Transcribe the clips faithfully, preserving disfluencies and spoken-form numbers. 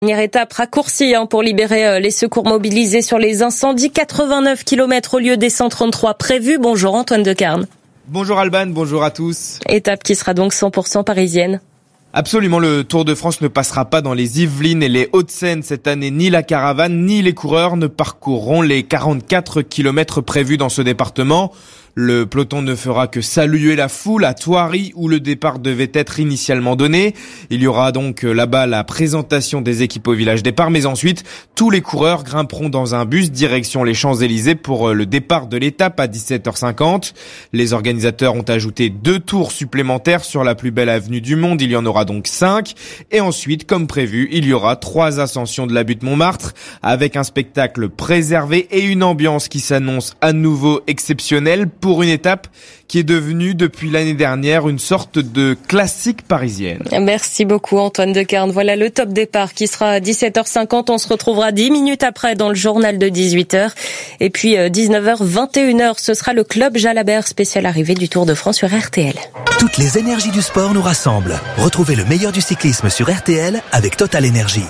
Dernière étape raccourcie hein, pour libérer les secours mobilisés sur les incendies. quatre-vingt-neuf kilomètres au lieu des cent trente-trois prévus. Bonjour Antoine Decarne. Bonjour Alban, bonjour à tous. Étape qui sera donc cent pour cent parisienne. Absolument, le Tour de France ne passera pas dans les Yvelines et les Hauts-de-Seine cette année. Ni la caravane, ni les coureurs ne parcourront les quarante-quatre kilomètres prévus dans ce département. Le peloton ne fera que saluer la foule à Thoiry où le départ devait être initialement donné. Il y aura donc là-bas la présentation des équipes au village départ, mais ensuite tous les coureurs grimperont dans un bus direction les Champs-Élysées pour le départ de l'étape à dix-sept heures cinquante. Les organisateurs ont ajouté deux tours supplémentaires sur la plus belle avenue du monde. Il y en aura donc cinq. Et ensuite, comme prévu, il y aura trois ascensions de la butte Montmartre avec un spectacle préservé et une ambiance qui s'annonce à nouveau exceptionnelle pour une étape qui est devenue depuis l'année dernière une sorte de classique parisienne. Merci beaucoup Antoine Decarne. Voilà le top départ qui sera à dix-sept heures cinquante. On se retrouvera dix minutes après dans le journal de dix-huit heures. Et puis dix-neuf heures, vingt et une heures, ce sera le Club Jalabert spécial arrivée du Tour de France sur R T L. Toutes les énergies du sport nous rassemblent. Retrouvez le meilleur du cyclisme sur R T L avec Total Énergie.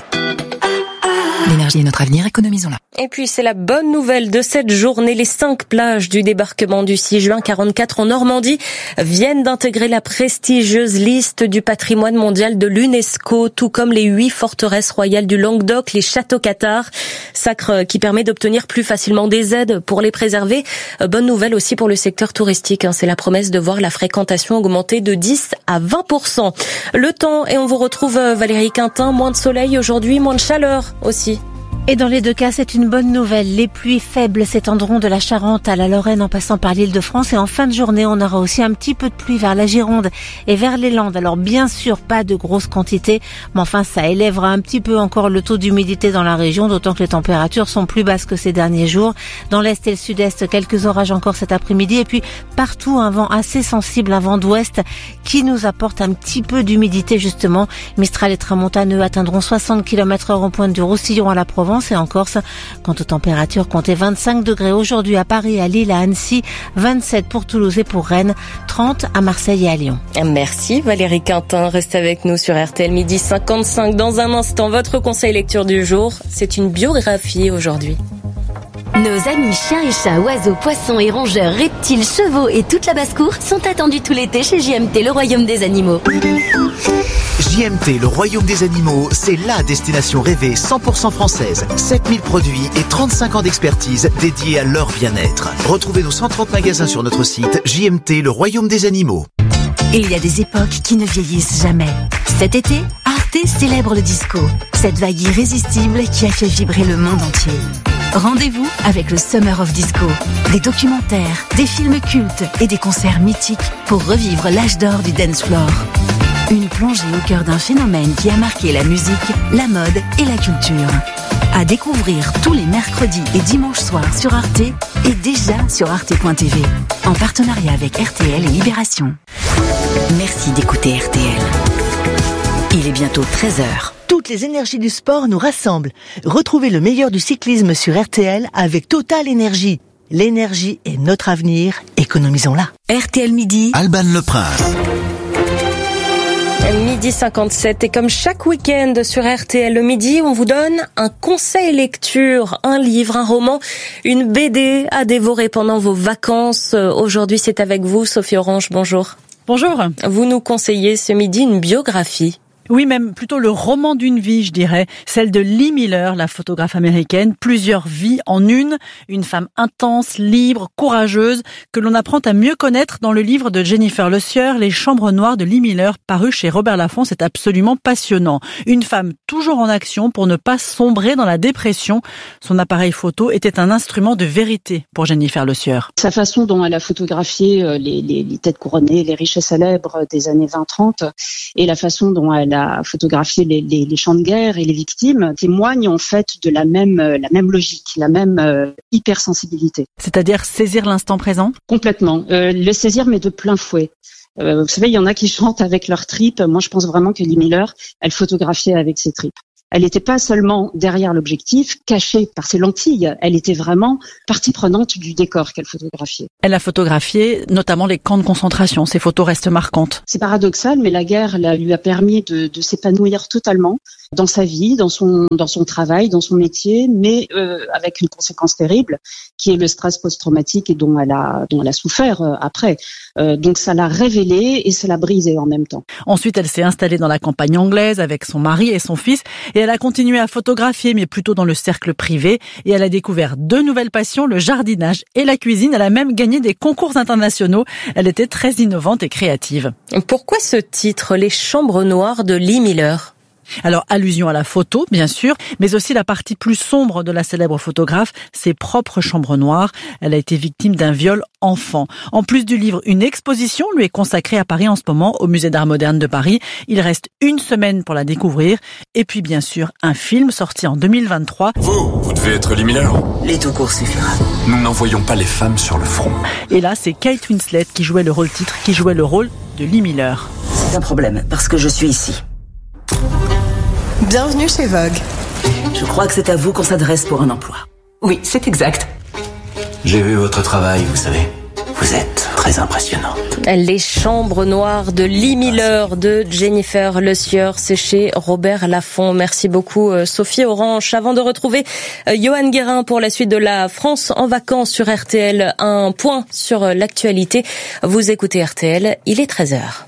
L'énergie est notre avenir, économisons-la. Et puis c'est la bonne nouvelle de cette journée. Les cinq plages du débarquement du six juin quarante-quatre en Normandie viennent d'intégrer la prestigieuse liste du patrimoine mondial de l'UNESCO, tout comme les huit forteresses royales du Languedoc, les châteaux cathares. Sacre qui permet d'obtenir plus facilement des aides pour les préserver. Bonne nouvelle aussi pour le secteur touristique. C'est la promesse de voir la fréquentation augmenter de dix à vingt pour cent. Le temps, et on vous retrouve Valérie Quintin. Moins de soleil aujourd'hui, moins de chaleur aussi. Et dans les deux cas, c'est une bonne nouvelle. Les pluies faibles s'étendront de la Charente à la Lorraine en passant par l'Île-de-France. Et en fin de journée, on aura aussi un petit peu de pluie vers la Gironde et vers les Landes. Alors bien sûr, pas de grosses quantités, mais enfin, ça élèvera un petit peu encore le taux d'humidité dans la région, d'autant que les températures sont plus basses que ces derniers jours. Dans l'Est et le Sud-Est, quelques orages encore cet après-midi. Et puis partout, un vent assez sensible, un vent d'ouest qui nous apporte un petit peu d'humidité justement. Mistral et Tramontane, eux, atteindront soixante kilomètres heure en pointe du Roussillon à la Provence et en Corse. Quant aux températures, comptez vingt-cinq degrés aujourd'hui à Paris, à Lille, à Annecy, vingt-sept pour Toulouse et pour Rennes, trente à Marseille et à Lyon. Merci Valérie Quintin, restez avec nous sur R T L midi cinquante-cinq. Dans un instant, votre conseil lecture du jour, c'est une biographie aujourd'hui. Nos amis chiens et chats, oiseaux, poissons et rongeurs, reptiles, chevaux et toute la basse-cour sont attendus tout l'été chez J M T, le royaume des animaux. J M T, le royaume des animaux, c'est la destination rêvée cent pour cent française. sept mille produits et trente-cinq ans d'expertise dédiés à leur bien-être. Retrouvez nos cent trente magasins sur notre site J M T, le royaume des animaux. Il y a des époques qui ne vieillissent jamais. Cet été, Arte célèbre le disco. Cette vague irrésistible qui a fait vibrer le monde entier. Rendez-vous avec le Summer of Disco. Des documentaires, des films cultes et des concerts mythiques pour revivre l'âge d'or du dance floor. Une plongée au cœur d'un phénomène qui a marqué la musique, la mode et la culture. À découvrir tous les mercredis et dimanches soirs sur Arte et déjà sur arte point t v. En partenariat avec R T L et Libération. Merci d'écouter R T L. Il est bientôt treize heures. Toutes les énergies du sport nous rassemblent. Retrouvez le meilleur du cyclisme sur R T L avec Total Énergie. L'énergie est notre avenir, économisons-la. R T L Midi, Alban Le Prince. Midi cinquante-sept et comme chaque week-end sur R T L le midi, on vous donne un conseil lecture, un livre, un roman, une B D à dévorer pendant vos vacances. Aujourd'hui, c'est avec vous, Sophie Orange, bonjour. Bonjour. Vous nous conseillez ce midi une biographie. Oui, même plutôt le roman d'une vie, je dirais. Celle de Lee Miller, la photographe américaine. Plusieurs vies en une. Une femme intense, libre, courageuse, que l'on apprend à mieux connaître dans le livre de Jennifer Le Sieur, Les Chambres Noires de Lee Miller, paru chez Robert Laffont. C'est absolument passionnant. Une femme toujours en action pour ne pas sombrer dans la dépression. Son appareil photo était un instrument de vérité pour Jennifer Le Sieur. Sa façon dont elle a photographié les, les, les têtes couronnées, les riches et célèbres des années vingt trente, et la façon dont elle a photographier les, les, les champs de guerre et les victimes témoignent en fait de la même, la même logique, la même euh, hypersensibilité. C'est-à-dire saisir l'instant présent ? Complètement. Euh, le saisir, mais de plein fouet. Euh, vous savez, il y en a qui chantent avec leurs tripes. Moi, je pense vraiment que Lee Miller, elle photographiait avec ses tripes. Elle n'était pas seulement derrière l'objectif, cachée par ses lentilles, elle était vraiment partie prenante du décor qu'elle photographiait. Elle a photographié notamment les camps de concentration, ces photos restent marquantes. C'est paradoxal, mais la guerre la, lui a permis de, de s'épanouir totalement. dans sa vie, dans son dans son travail, dans son métier, mais euh, avec une conséquence terrible qui est le stress post-traumatique et dont elle a dont elle a souffert euh, après. Euh, donc ça l'a révélé et ça l'a brisé en même temps. Ensuite, elle s'est installée dans la campagne anglaise avec son mari et son fils et elle a continué à photographier, mais plutôt dans le cercle privé. Et elle a découvert deux nouvelles passions, le jardinage et la cuisine. Elle a même gagné des concours internationaux. Elle était très innovante et créative. Pourquoi ce titre, Les Chambres Noires de Lee Miller ? Alors, allusion à la photo, bien sûr, mais aussi la partie plus sombre de la célèbre photographe, ses propres chambres noires. Elle a été victime d'un viol enfant. En plus du livre, une exposition lui est consacrée à Paris en ce moment, au Musée d'Art Moderne de Paris. Il reste une semaine pour la découvrir. Et puis, bien sûr, un film sorti en deux mille vingt-trois. Vous, vous devez être Lee Miller. Les tout court suffira. Nous n'envoyons pas les femmes sur le front. Et là, c'est Kate Winslet qui jouait le rôle titre, qui jouait le rôle de Lee Miller. C'est un problème, parce que je suis ici. Bienvenue chez Vogue. Je crois que c'est à vous qu'on s'adresse pour un emploi. Oui, c'est exact. J'ai vu votre travail, vous savez. Vous êtes très impressionnante. Les Chambres Noires de Lee Miller de Jennifer Le Sieur, c'est chez Robert Laffont. Merci beaucoup Sophie Orange. Avant de retrouver Johan Guérin pour la suite de la France en vacances sur R T L, un point sur l'actualité. Vous écoutez R T L, il est treize heures.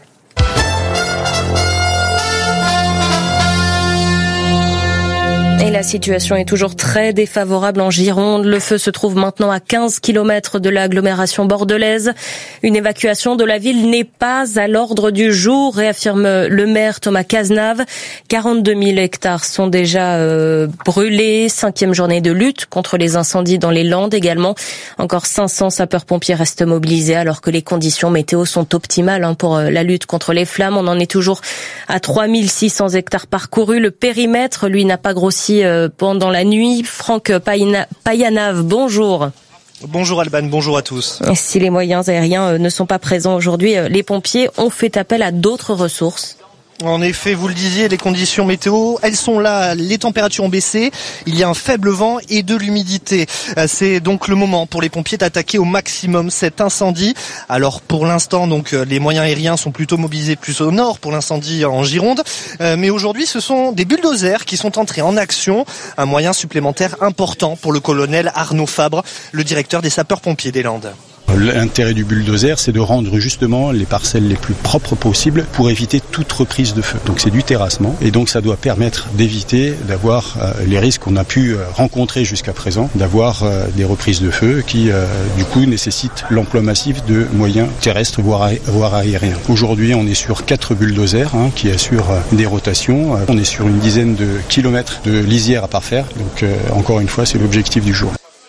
Et la situation est toujours très défavorable en Gironde. Le feu se trouve maintenant à quinze kilomètres de l'agglomération bordelaise. Une évacuation de la ville n'est pas à l'ordre du jour, réaffirme le maire Thomas Cazenave. quarante-deux mille hectares sont déjà euh, brûlés. Cinquième journée de lutte contre les incendies dans les Landes également. Encore cinq cents sapeurs-pompiers restent mobilisés alors que les conditions météo sont optimales hein, pour la lutte contre les flammes. On en est toujours à trois mille six cents hectares parcourus. Le périmètre, lui, n'a pas grossi pendant la nuit. Franck Payanave, bonjour. Bonjour Alban, bonjour à tous. Si les moyens aériens ne sont pas présents aujourd'hui, les pompiers ont fait appel à d'autres ressources. En effet, vous le disiez, les conditions météo, elles sont là, les températures ont baissé, il y a un faible vent et de l'humidité. C'est donc le moment pour les pompiers d'attaquer au maximum cet incendie. Alors pour l'instant, donc les moyens aériens sont plutôt mobilisés plus au nord pour l'incendie en Gironde. Mais aujourd'hui, ce sont des bulldozers qui sont entrés en action, un moyen supplémentaire important pour le colonel Arnaud Fabre, le directeur des sapeurs-pompiers des Landes. L'intérêt du bulldozer, c'est de rendre justement les parcelles les plus propres possibles pour éviter toute reprise de feu. Donc c'est du terrassement et donc ça doit permettre d'éviter d'avoir euh, les risques qu'on a pu euh, rencontrer jusqu'à présent, d'avoir euh, des reprises de feu qui euh, du coup nécessitent l'emploi massif de moyens terrestres voire, aé- voire aériens. Aujourd'hui on est sur quatre bulldozers hein, qui assurent euh, des rotations. Euh, on est sur une dizaine de kilomètres de lisière à parfaire. Donc euh, encore une fois c'est l'objectif du jour.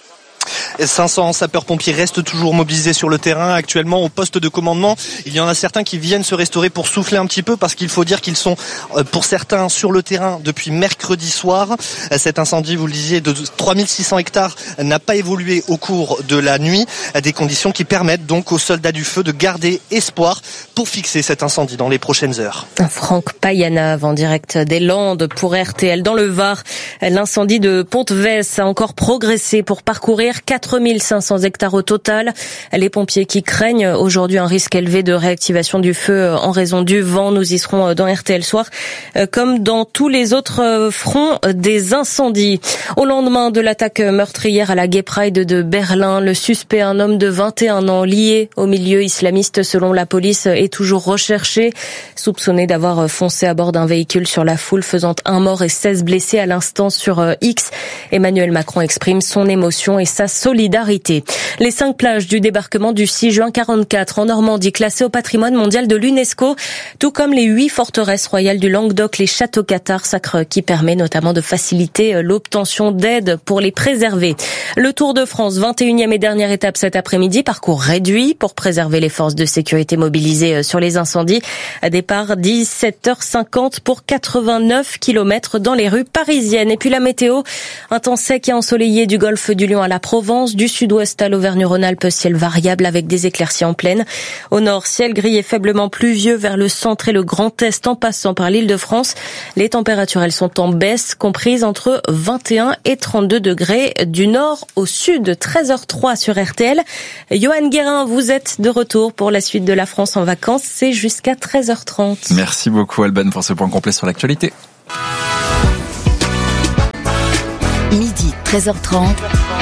cinq cents sapeurs-pompiers restent toujours mobilisés sur le terrain. Actuellement, au poste de commandement, il y en a certains qui viennent se restaurer pour souffler un petit peu parce qu'il faut dire qu'ils sont, pour certains, sur le terrain depuis mercredi soir. Cet incendie, vous le disiez, de trois mille six cents hectares n'a pas évolué au cours de la nuit. Des conditions qui permettent donc aux soldats du feu de garder espoir pour fixer cet incendie dans les prochaines heures. Franck Payanave en direct des Landes pour R T L. Dans le Var, l'incendie de Pont-de-Vesse a encore progressé pour parcourir quatre mille cinq cents hectares au total. Les pompiers qui craignent aujourd'hui un risque élevé de réactivation du feu en raison du vent. Nous y serons dans R T L Soir, comme dans tous les autres fronts des incendies. Au lendemain de l'attaque meurtrière à la Gay Pride de Berlin, le suspect, un homme de vingt et un ans lié au milieu islamiste selon la police, est toujours recherché, soupçonné d'avoir foncé à bord d'un véhicule sur la foule, faisant un mort et seize blessés à l'instant sur X. Emmanuel Macron exprime son émotion et sa solidarité. Les cinq plages du débarquement du six juin quarante-quatre en Normandie, classées au patrimoine mondial de l'UNESCO, tout comme les huit forteresses royales du Languedoc, les châteaux cathares, sacre qui permet notamment de faciliter l'obtention d'aide pour les préserver. Le Tour de France, vingt et unième et dernière étape cet après-midi, parcours réduit pour préserver les forces de sécurité mobilisées sur les incendies. Départ dix-sept heures cinquante pour quatre-vingt-neuf kilomètres dans les rues parisiennes. Et puis la météo, un temps sec et ensoleillé du golfe du Lion à la Provence, du sud-ouest à l'Auvergne-Rhône-Alpes, ciel variable avec des éclaircies en pleine. Au nord, ciel gris et faiblement pluvieux vers le centre et le Grand Est en passant par l'Île-de-France. Les températures, elles sont en baisse, comprises entre vingt et un et trente-deux degrés du nord au sud. treize heures trois sur R T L. Johan Guérin, vous êtes de retour pour la suite de la France en vacances. C'est jusqu'à treize heures trente. Merci beaucoup Alban pour ce point complet sur l'actualité. Midi, treize heures trente.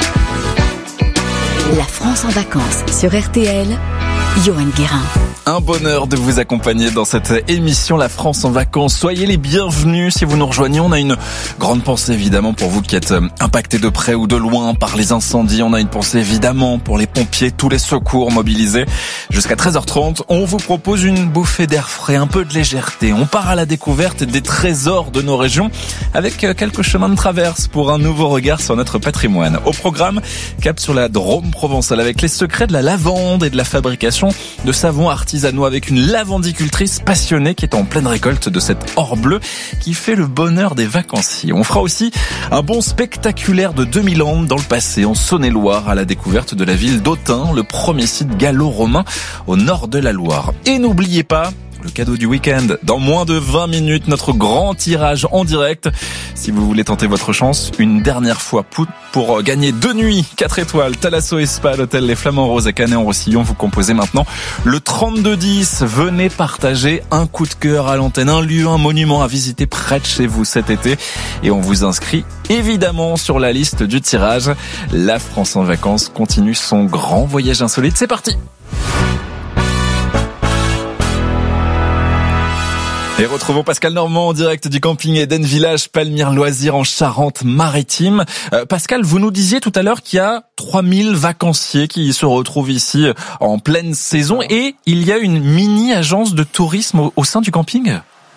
La France en vacances sur R T L. Johan Guérin. Un bonheur de vous accompagner dans cette émission La France en vacances. Soyez les bienvenus si vous nous rejoignez. On a une grande pensée évidemment pour vous qui êtes impactés de près ou de loin par les incendies. On a une pensée évidemment pour les pompiers, tous les secours mobilisés. Jusqu'à treize heures trente, on vous propose une bouffée d'air frais, un peu de légèreté. On part à la découverte des trésors de nos régions avec quelques chemins de traverse pour un nouveau regard sur notre patrimoine. Au programme, cap sur la Drôme provençale avec les secrets de la lavande et de la fabrication de savons artisanaux avec une lavandicultrice passionnée qui est en pleine récolte de cet or bleu qui fait le bonheur des vacanciers. On fera aussi un bond spectaculaire de deux mille ans dans le passé en Saône-et-Loire à la découverte de la ville d'Autun, le premier site gallo-romain au nord de la Loire. Et n'oubliez pas le cadeau du week-end. Dans moins de vingt minutes, notre grand tirage en direct. Si vous voulez tenter votre chance, une dernière fois pour gagner deux nuits, quatre étoiles, Thalasso et Spa, l'hôtel Les Flamands Roses à Canet-en-Roussillon. Vous composez maintenant le trente-deux dix. Venez partager un coup de cœur à l'antenne, un lieu, un monument à visiter près de chez vous cet été. Et on vous inscrit évidemment sur la liste du tirage. La France en vacances continue son grand voyage insolite. C'est parti! Et retrouvons Pascal Normand en direct du camping Eden Village Palmyre Loisirs en Charente-Maritime. Euh, Pascal, vous nous disiez tout à l'heure qu'il y a trois mille vacanciers qui se retrouvent ici en pleine saison et il y a une mini-agence de tourisme au, au sein du camping.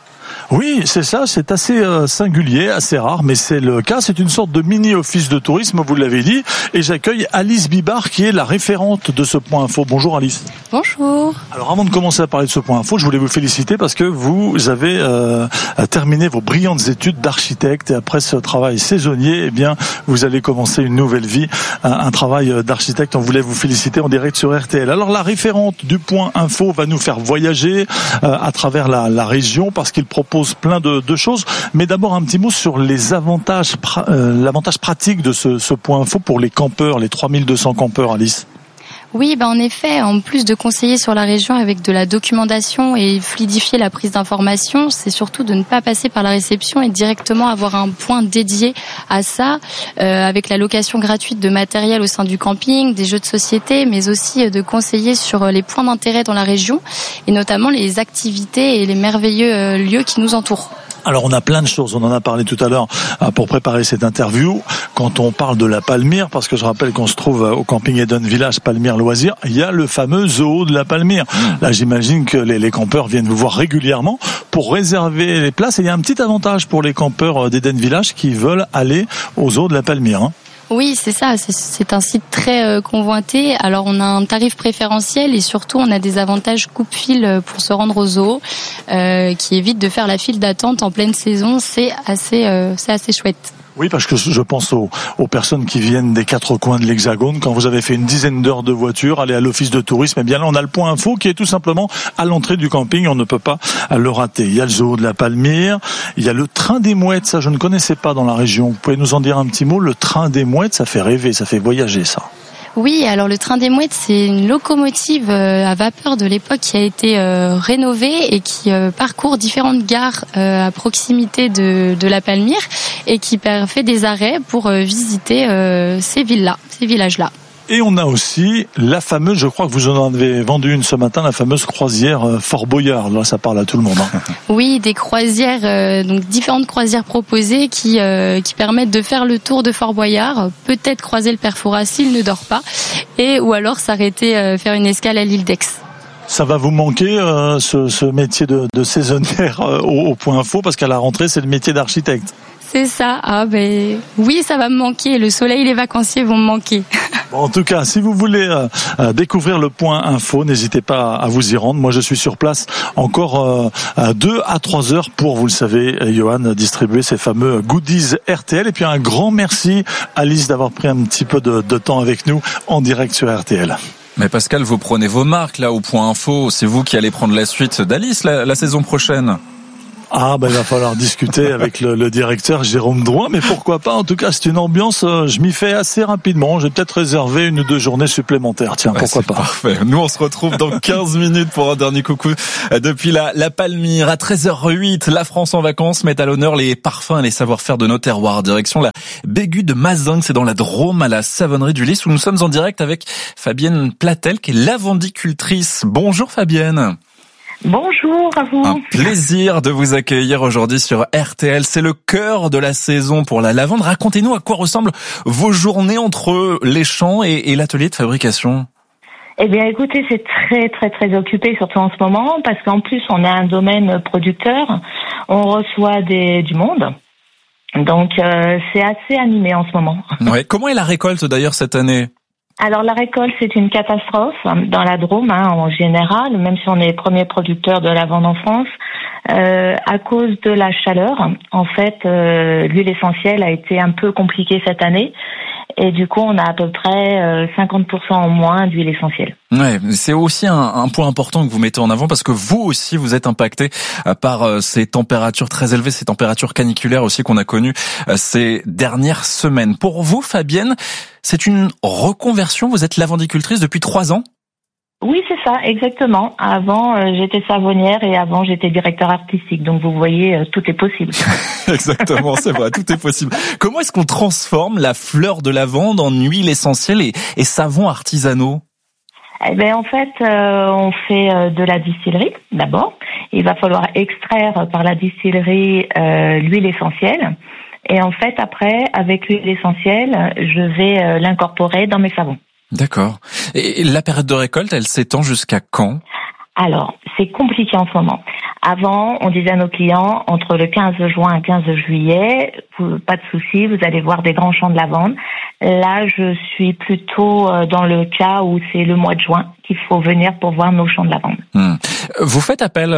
Oui, c'est ça, c'est assez euh, singulier, assez rare, mais c'est le cas. C'est une sorte de mini-office de tourisme, vous l'avez dit. Et j'accueille Alice Bibard, qui est la référente de ce point info. Bonjour Alice. Bonjour. Alors avant de commencer à parler de ce point info, je voulais vous féliciter parce que vous avez euh, terminé vos brillantes études d'architecte. Et après ce travail saisonnier, eh bien, vous allez commencer une nouvelle vie, un, un travail d'architecte. On voulait vous féliciter en direct sur R T L. Alors la référente du point info va nous faire voyager euh, à travers la, la région parce qu'il propose plein de, de choses, mais d'abord un petit mot sur les avantages, euh, l'avantage pratique de ce, ce point info pour les campeurs, les trois mille deux cents campeurs, Alice. Oui, ben en effet, en plus de conseiller sur la région avec de la documentation et fluidifier la prise d'information, c'est surtout de ne pas passer par la réception et directement avoir un point dédié à ça, euh, avec la location gratuite de matériel au sein du camping, des jeux de société, mais aussi de conseiller sur les points d'intérêt dans la région et notamment les activités et les merveilleux lieux qui nous entourent. Alors on a plein de choses, on en a parlé tout à l'heure pour préparer cette interview. Quand on parle de la Palmyre, parce que je rappelle qu'on se trouve au camping Eden Village Palmyre Loisirs, il y a le fameux zoo de la Palmyre. Là j'imagine que les, les campeurs viennent vous voir régulièrement pour réserver les places. Et il y a un petit avantage pour les campeurs d'Eden Village qui veulent aller au zoo de la Palmyre, hein. Oui, c'est ça. C'est, c'est un site très euh, convoité. Alors, on a un tarif préférentiel et surtout, on a des avantages coupe-fil pour se rendre au zoo, euh, qui évite de faire la file d'attente en pleine saison. C'est assez, euh, c'est assez chouette. Oui, parce que je pense aux, aux personnes qui viennent des quatre coins de l'Hexagone. Quand vous avez fait une dizaine d'heures de voiture, aller à l'office de tourisme, eh bien là, on a le point info qui est tout simplement à l'entrée du camping. On ne peut pas le rater. Il y a le zoo de la Palmyre, il y a le train des mouettes. Ça, je ne connaissais pas dans la région. Vous pouvez nous en dire un petit mot? Le train des mouettes, ça fait rêver, ça fait voyager, ça. Oui, alors le train des mouettes, c'est une locomotive à vapeur de l'époque qui a été euh, rénovée et qui euh, parcourt différentes gares euh, à proximité de, de la Palmyre et qui fait des arrêts pour euh, visiter euh, ces villes-là, ces villages-là. Et on a aussi la fameuse, je crois que vous en avez vendu une ce matin, la fameuse croisière Fort Boyard. Là, ça parle à tout le monde, hein. Oui, des croisières, euh, donc différentes croisières proposées qui euh, qui permettent de faire le tour de Fort Boyard, peut-être croiser le père Fouras s'il ne dort pas, et ou alors s'arrêter, euh, faire une escale à l'île d'Aix. Ça va vous manquer euh, ce, ce métier de, de saisonnière euh, au, au point info, parce qu'à la rentrée, c'est le métier d'architecte. C'est ça. Ah ben oui, ça va me manquer. Le soleil, les vacanciers vont me manquer. Bon, en tout cas, si vous voulez euh, euh, découvrir le point info, n'hésitez pas à vous y rendre. Moi, je suis sur place encore euh, deux à trois heures pour, vous le savez, Johan, distribuer ces fameux goodies R T L. Et puis un grand merci, Alice, d'avoir pris un petit peu de, de temps avec nous en direct sur R T L. Mais Pascal, vous prenez vos marques là au point info. C'est vous qui allez prendre la suite d'Alice la, la saison prochaine. Ah ben il va falloir discuter avec le, le directeur Jérôme Drouin, mais pourquoi pas. En tout cas, c'est une ambiance, euh, je m'y fais assez rapidement. Je vais peut-être réserver une ou deux journées supplémentaires. Tiens, pourquoi ouais, pas. Parfait. Nous on se retrouve dans quinze minutes pour un dernier coucou depuis la, la Palmyre. À treize heures huit, la France en vacances met à l'honneur les parfums et les savoir-faire de nos terroirs. Direction la Bégu de Mazingue, c'est dans la Drôme, à la savonnerie du Lys, où nous sommes en direct avec Fabienne Platel, qui est lavandicultrice. Bonjour Fabienne. Bonjour à vous. Un plaisir de vous accueillir aujourd'hui sur R T L. C'est le cœur de la saison pour la lavande. Racontez-nous à quoi ressemblent vos journées entre les champs et, et l'atelier de fabrication. Eh bien, écoutez, c'est très, très, très occupé, surtout en ce moment, parce qu'en plus, on a un domaine producteur. On reçoit des, du monde. Donc, euh, c'est assez animé en ce moment. Ouais. Comment est la récolte d'ailleurs cette année ? Alors la récolte, c'est une catastrophe dans la Drôme, hein, en général, même si on est premier producteur de lavande en France, euh, à cause de la chaleur. En fait, euh, l'huile essentielle a été un peu compliquée cette année, et du coup, on a à peu près euh, cinquante pour cent en moins d'huile essentielle. Ouais, c'est aussi un, un point important que vous mettez en avant, parce que vous aussi, vous êtes impacté par ces températures très élevées, ces températures caniculaires aussi qu'on a connues ces dernières semaines. Pour vous, Fabienne, c'est une reconversion. Vous êtes lavandicultrice depuis trois ans ? Oui, c'est ça, exactement. Avant, euh, j'étais savonnière et avant, j'étais directeur artistique. Donc, vous voyez, euh, tout est possible. Exactement, c'est vrai, tout est possible. Comment est-ce qu'on transforme la fleur de lavande en huile essentielle et, et savons artisanaux ? Eh ben, en fait, euh, on fait euh, de la distillerie, d'abord. Il va falloir extraire par la distillerie euh, l'huile essentielle. Et en fait, après, avec l'huile essentielle, je vais euh, l'incorporer dans mes savons. D'accord. Et la période de récolte, elle s'étend jusqu'à quand ? Alors, c'est compliqué en ce moment. Avant, on disait à nos clients, entre le quinze juin et le quinze juillet, pas de souci, vous allez voir des grands champs de lavande. Là, je suis plutôt dans le cas où c'est le mois de juin qu'il faut venir pour voir nos champs de lavande. Hum. Vous faites appel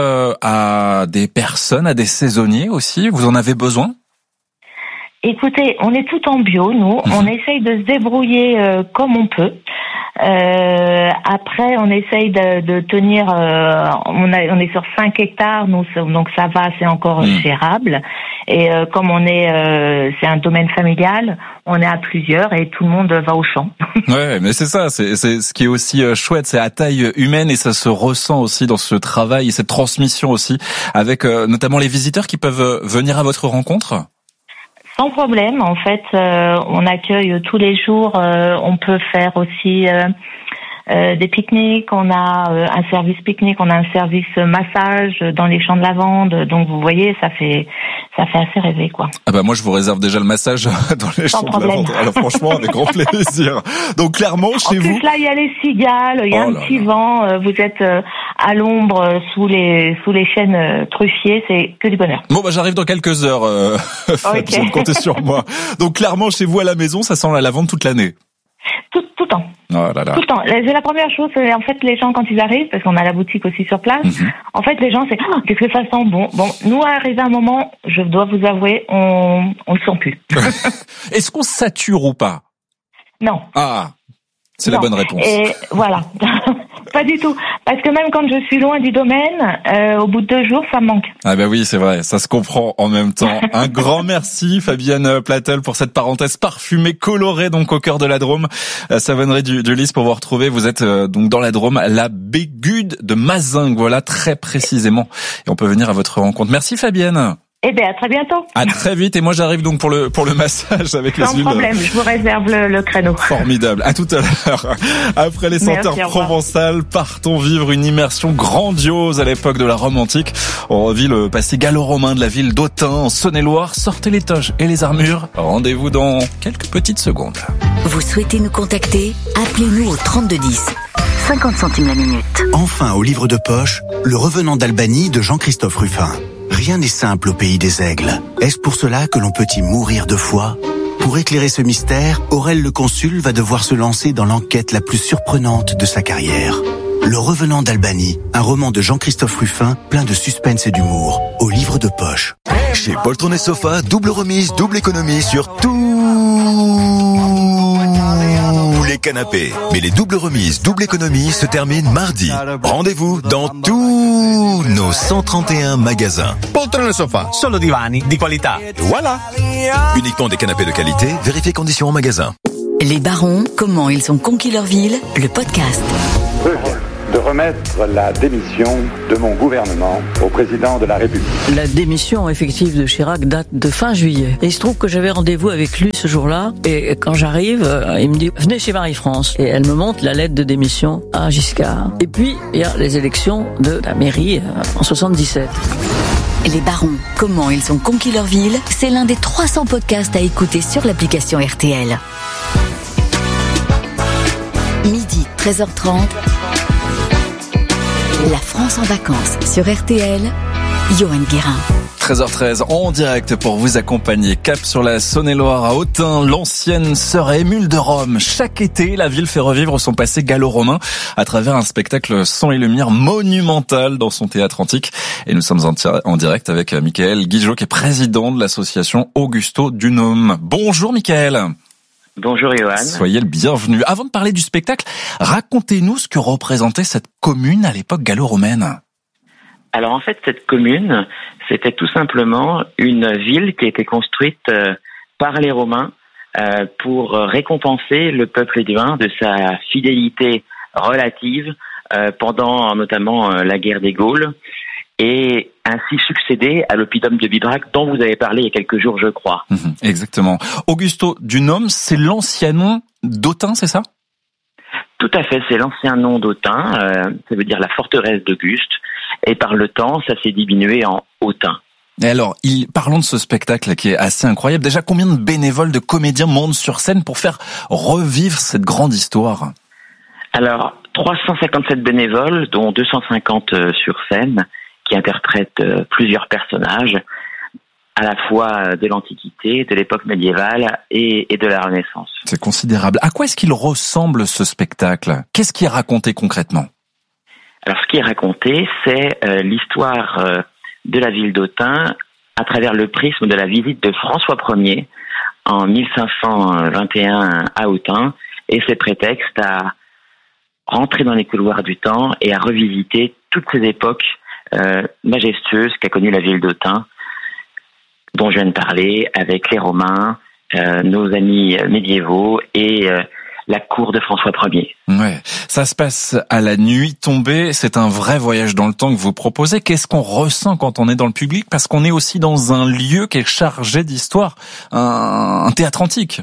à des personnes, à des saisonniers aussi ? Vous en avez besoin ? Écoutez, on est tout en bio, nous. On essaye de se débrouiller euh, comme on peut. Euh, après, on essaye de, de tenir. Euh, on, a, on est sur cinq hectares, nous, donc ça va, c'est encore mmh. gérable. Et euh, comme on est, euh, c'est un domaine familial, on est à plusieurs et tout le monde va au champ. Ouais, mais c'est ça. C'est, c'est ce qui est aussi chouette, c'est à taille humaine et ça se ressent aussi dans ce travail et cette transmission aussi, avec euh, notamment les visiteurs qui peuvent venir à votre rencontre. Sans problème, en fait, euh, on accueille tous les jours. Euh, on peut faire aussi euh, euh, des pique-niques. On a euh, un service pique-nique, on a un service massage dans les champs de lavande. Donc vous voyez, ça fait ça fait assez rêver, quoi. Ah bah moi je vous réserve déjà le massage dans les Sans champs problème. de lavande. Alors franchement, avec grand plaisir. Donc clairement, chez en vous. plus là, il y a les cigales, il y a oh un petit vent. Euh, vous êtes euh, à l'ombre euh, sous les sous les chênes euh, truffiers, c'est que du bonheur. Bon bah j'arrive dans quelques heures. Euh, okay. Comptez sur moi. Donc clairement, chez vous à la maison, ça sent la lavande toute l'année. Tout, tout le temps. Oh là là. Tout le temps. C'est la première chose, c'est en fait les gens quand ils arrivent, parce qu'on a la boutique aussi sur place, mm-hmm. en fait les gens c'est oh, qu'est-ce que ça sent bon. Bon, nous arrivé un moment, je dois vous avouer, on on le sent plus. Est-ce qu'on sature ou pas ? Non. Ah, c'est non. la bonne réponse. Et voilà. Pas du tout. Parce que même quand je suis loin du domaine, euh, au bout de deux jours, ça me manque. Ah ben oui, c'est vrai, ça se comprend en même temps. Un grand merci Fabienne Platel pour cette parenthèse parfumée, colorée donc au cœur de la Drôme, la savonnerie du, du Lys pour vous retrouver. Vous êtes euh, donc dans la Drôme, la Bégude de Mazingue, voilà très précisément. Et on peut venir à votre rencontre. Merci Fabienne. Eh bien, à très bientôt. À très vite. Et moi, j'arrive donc pour le pour le massage avec Sans les huiles. Sans problème, je vous réserve le, le créneau. Formidable. À tout à l'heure. Après les senteurs provençales, partons vivre une immersion grandiose à l'époque de la Rome antique. On revit le passé gallo-romain de la ville d'Autun, en Saône-et-Loire. Sortez les toges et les armures. Rendez-vous dans quelques petites secondes. Vous souhaitez nous contacter ? Appelez-nous au trente-deux dix. cinquante centimes la minute. Enfin, au livre de poche, Le Revenant d'Albanie de Jean-Christophe Ruffin. Rien n'est simple au pays des aigles. Est-ce pour cela que l'on peut y mourir de foi ? Pour éclairer ce mystère, Aurel le Consul va devoir se lancer dans l'enquête la plus surprenante de sa carrière. Le Revenant d'Albanie, un roman de Jean-Christophe Ruffin, plein de suspense et d'humour, au livre de poche. Chez Poltron et Sofa, double remise, double économie sur tous les canapés. Mais les doubles remises, double économie se terminent mardi. Rendez-vous dans tous nos cent trente et un magasins. Poltrone sofa, solo divani di qualità. Et voilà. Uniquement des canapés de qualité, vérifiez conditions en magasin. Les barons, comment ils ont conquis leur ville, le podcast. De remettre la démission de mon gouvernement au président de la République. La démission effective de Chirac date de fin juillet. Et il se trouve que j'avais rendez-vous avec lui ce jour-là. Et quand j'arrive, il me dit « Venez chez Marie-France ». Et elle me montre la lettre de démission à Giscard. Et puis, il y a les élections de la mairie en soixante-dix-sept. Les barons, comment ils ont conquis leur ville, c'est l'un des trois cents podcasts à écouter sur l'application R T L. Midi, treize heures trente. La France en vacances sur R T L, Johan Guérin. treize heures treize en direct pour vous accompagner. Cap sur la Saône-et-Loire à Autun, l'ancienne sœur Émule de Rome. Chaque été, la ville fait revivre son passé gallo-romain à travers un spectacle son et lumière monumental dans son théâtre antique. Et nous sommes en direct avec Michael Guigeot, qui est président de l'association Augusto Dunum. Bonjour Michael. Bonjour Johan. Soyez le bienvenu. Avant de parler du spectacle, racontez-nous ce que représentait cette commune à l'époque gallo-romaine. Alors en fait, cette commune, c'était tout simplement une ville qui a été construite par les Romains pour récompenser le peuple divin de sa fidélité relative pendant notamment la guerre des Gaules, et ainsi succéder à l'oppidum de Bibracte dont vous avez parlé il y a quelques jours, je crois. Mmh, exactement. Augusto Dunum, c'est l'ancien nom d'Autun, c'est ça ? Tout à fait, c'est l'ancien nom d'Autun, euh, ça veut dire la forteresse d'Auguste, et par le temps, ça s'est diminué en Autun. Et alors, il, parlons de ce spectacle qui est assez incroyable. Déjà, combien de bénévoles, de comédiens montent sur scène pour faire revivre cette grande histoire ? Alors, trois cent cinquante-sept bénévoles, dont deux cent cinquante sur scène, qui interprètent plusieurs personnages, à la fois de l'Antiquité, de l'époque médiévale et, et de la Renaissance. C'est considérable. À quoi est-ce qu'il ressemble ce spectacle ? Qu'est-ce qui est raconté concrètement ? Alors, ce qui est raconté, c'est euh, l'histoire euh, de la ville d'Autun à travers le prisme de la visite de François Ier en mille cinq cent vingt et un à Autun, et c'est prétexte à rentrer dans les couloirs du temps et à revisiter toutes ces époques Euh, majestueuse qu'a connue la ville d'Autun, dont je viens de parler, avec les Romains, euh, nos amis médiévaux et euh, la cour de François Ier. Ouais, ça se passe à la nuit tombée, c'est un vrai voyage dans le temps que vous proposez. Qu'est-ce qu'on ressent quand on est dans le public ? Parce qu'on est aussi dans un lieu qui est chargé d'histoire, un, un théâtre antique.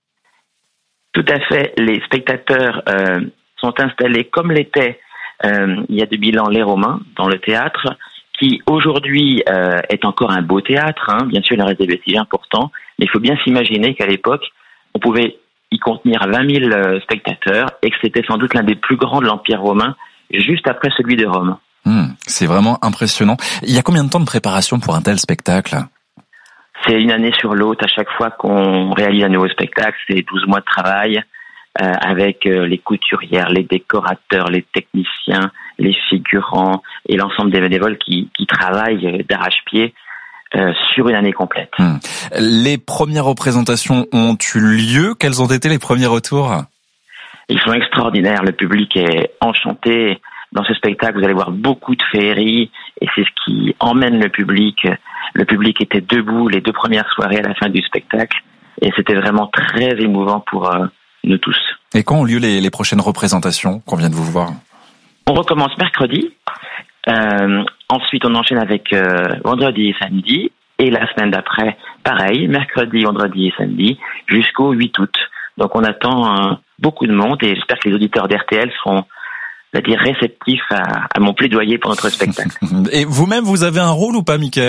Tout à fait, les spectateurs euh, sont installés comme l'était Euh, il y a de Milan les Romains dans le théâtre, qui aujourd'hui euh, est encore un beau théâtre, hein. Bien sûr il reste des vestiges importants, mais il faut bien s'imaginer qu'à l'époque on pouvait y contenir vingt mille euh, spectateurs, et que c'était sans doute l'un des plus grands de l'Empire romain, juste après celui de Rome. Mmh, c'est vraiment impressionnant. Il y a combien de temps de préparation pour un tel spectacle ? C'est une année sur l'autre, à chaque fois qu'on réalise un nouveau spectacle, c'est douze mois de travail, Euh, avec euh, les couturières, les décorateurs, les techniciens, les figurants et l'ensemble des bénévoles qui, qui travaillent euh, d'arrache-pied euh, sur une année complète. Mmh. Les premières représentations ont eu lieu. Quels ont été les premiers retours ? Ils sont extraordinaires. Le public est enchanté. Dans ce spectacle, vous allez voir beaucoup de féerie, et c'est ce qui emmène le public. Le public était debout les deux premières soirées à la fin du spectacle, et c'était vraiment très émouvant pour euh, nous tous. Et quand ont lieu les, les prochaines représentations qu'on vient de vous voir ? On recommence mercredi, euh, ensuite on enchaîne avec euh, vendredi et samedi, et la semaine d'après, pareil, mercredi, vendredi et samedi, jusqu'au huit août. Donc on attend euh, beaucoup de monde, et j'espère que les auditeurs d'R T L seront, on va dire, réceptifs à, à mon plaidoyer pour notre spectacle. Et vous-même, vous avez un rôle ou pas, Michael ?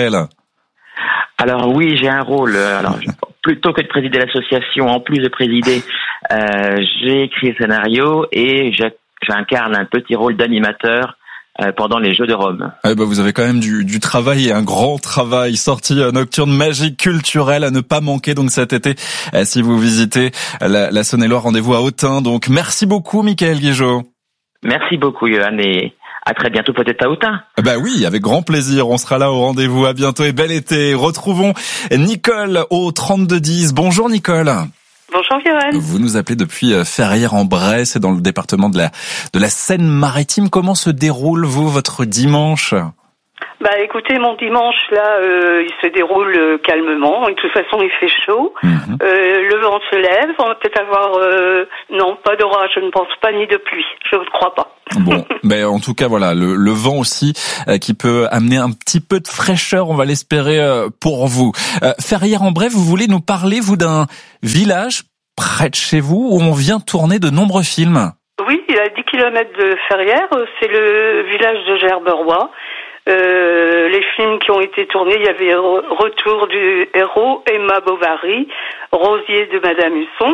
Alors oui, j'ai un rôle. Alors plutôt que de présider l'association, en plus de présider, euh, j'ai écrit le scénario et j'incarne un petit rôle d'animateur euh, pendant les Jeux de Rome. Eh ben, vous avez quand même du, du travail, et un grand travail. Sortie nocturne magique culturelle à ne pas manquer donc cet été. Euh, si vous visitez la, la Saône-et-Loire, rendez-vous à Autun. Donc merci beaucoup, Michael Guigeot. Merci beaucoup, Johan, et à très bientôt, peut-être à Autun. Bah oui, avec grand plaisir. On sera là au rendez-vous. À bientôt et bel été. Retrouvons Nicole au trente-deux dix. Bonjour Nicole. Bonjour Johan. Vous nous appelez depuis Ferrières-en-Bresse, dans le département de la de la Seine-Maritime. Comment se déroule, vous, votre dimanche ? Bah écoutez, mon dimanche là, euh, il se déroule euh, calmement. De toute façon, il fait chaud. Mmh. Euh, le vent se lève. On va peut-être avoir euh, non, pas d'orage, je ne pense pas, ni de pluie. Je ne crois pas. Bon, mais en tout cas voilà, le, le vent aussi euh, qui peut amener un petit peu de fraîcheur, on va l'espérer euh, pour vous. Euh, Ferrières-en-Bray, vous voulez nous parler vous d'un village près de chez vous où on vient tourner de nombreux films? Oui, il y a dix kilomètres de Ferrières. C'est le village de Gerberoy. Euh, les films qui ont été tournés, il y avait Retour du héros, Emma Bovary, Rosier de Madame Husson,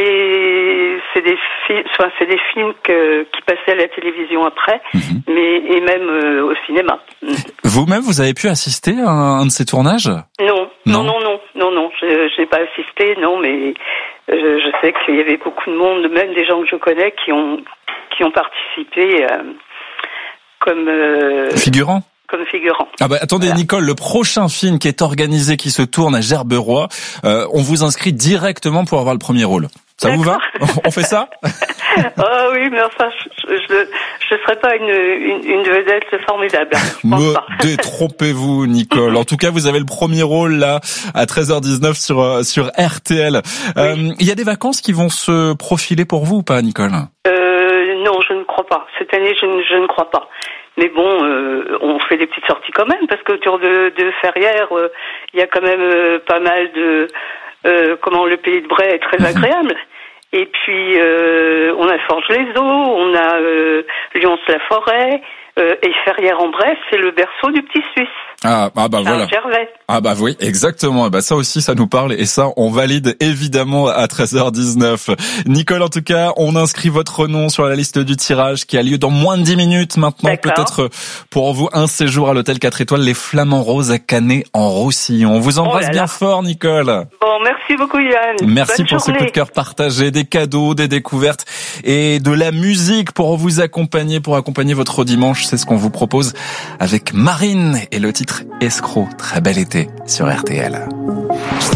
et c'est des films, enfin, c'est des films que, qui passaient à la télévision après, mmh. mais et même euh, au cinéma. Vous-même, vous avez pu assister à un de ces tournages? Non, non, non, non, non, non, je, je n'ai pas assisté, non, mais je, je sais qu'il y avait beaucoup de monde, même des gens que je connais, qui ont qui ont participé. Euh, Comme euh, figurant. Comme figurant. Ah bah attendez, voilà. Nicole, le prochain film qui est organisé, qui se tourne à Gerberoy, euh, on vous inscrit directement pour avoir le premier rôle. Ça D'accord. vous va? On fait ça? Oh oui, mais enfin, je je, je serais pas une, une, une vedette formidable. Me détrompez-vous, Nicole. En tout cas, vous avez le premier rôle là à treize heures dix-neuf sur sur R T L. Il oui. euh, y a des vacances qui vont se profiler pour vous ou pas, Nicole? Euh, non, je ne crois pas. Cette année, je ne, je ne crois pas. Mais bon, euh, on fait des petites sorties quand même, parce qu'autour de, de Ferrières, il euh, y a quand même euh, pas mal de... Euh, comment le pays de Bray est très agréable. Et puis, euh, on a Forges-les-Eaux, on a euh, Lyons-la-Forêt, euh, et Ferrières-en-Bray, c'est le berceau du Petit Suisse. Ah, ah bah voilà. Gervais. Ah bah oui, exactement. Bah ça aussi, ça nous parle et ça, on valide évidemment à treize heures dix-neuf. Nicole, en tout cas, on inscrit votre nom sur la liste du tirage qui a lieu dans moins de dix minutes maintenant. D'accord. Peut-être pour vous un séjour à l'hôtel quatre étoiles Les Flamands Roses à Canet en Roussillon. On vous embrasse oh bien fort, Nicole. Bon, merci beaucoup, Yann. Merci Bonne pour journée. ce coup de cœur partagé, des cadeaux, des découvertes et de la musique pour vous accompagner, pour accompagner votre dimanche. C'est ce qu'on vous propose avec Marine et le titre Escroc. Très bel été sur R T L.